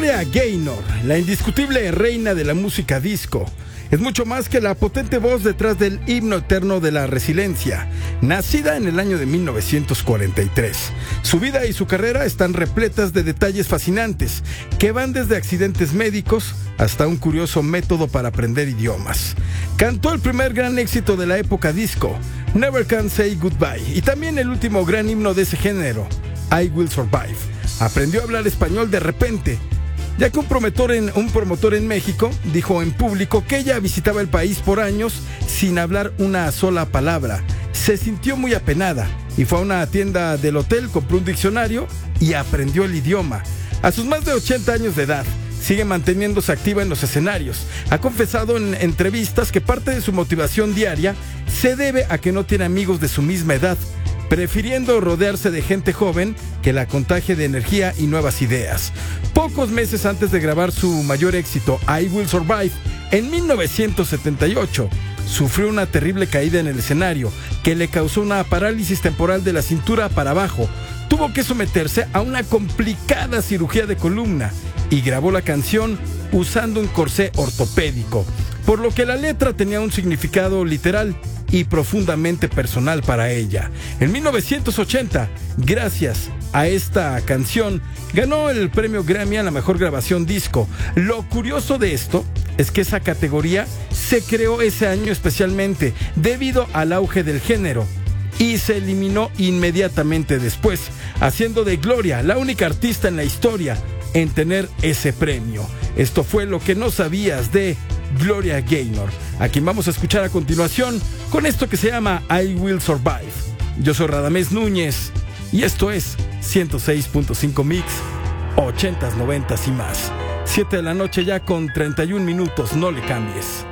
Gloria Gaynor, la indiscutible reina de la música disco, es mucho más que la potente voz detrás del himno eterno de la resiliencia. Nacida en el año de 1943, su vida y su carrera están repletas de detalles fascinantes que van desde accidentes médicos hasta un curioso método para aprender idiomas. Cantó el primer gran éxito de la época disco, Never Can Say Goodbye, y también el último gran himno de ese género, I Will Survive. Aprendió a hablar español de repente, ya que un promotor en México dijo en público que ella visitaba el país por años sin hablar una sola palabra. Se sintió muy apenada y fue a una tienda del hotel, compró un diccionario y aprendió el idioma. A sus más de 80 años de edad, sigue manteniéndose activa en los escenarios. Ha confesado en entrevistas que parte de su motivación diaria se debe a que no tiene amigos de su misma edad, prefiriendo rodearse de gente joven que la contagie de energía y nuevas ideas. Pocos meses antes de grabar su mayor éxito, I Will Survive, en 1978, sufrió una terrible caída en el escenario que le causó una parálisis temporal de la cintura para abajo. Tuvo que someterse a una complicada cirugía de columna y grabó la canción usando un corsé ortopédico, por lo que la letra tenía un significado literal y profundamente personal para ella. En 1980, gracias a esta canción, ganó el premio Grammy a la mejor grabación disco. Lo curioso de esto es que esa categoría se creó ese año especialmente debido al auge del género y se eliminó inmediatamente después, haciendo de Gloria la única artista en la historia en tener ese premio. Esto fue lo que no sabías de Gloria Gaynor, a quien vamos a escuchar a continuación con esto que se llama I Will Survive. Yo soy Radamés Núñez y esto es 106.5 Mix, 80s, 90s y más. 7 de la noche ya con 31 minutos, no le cambies.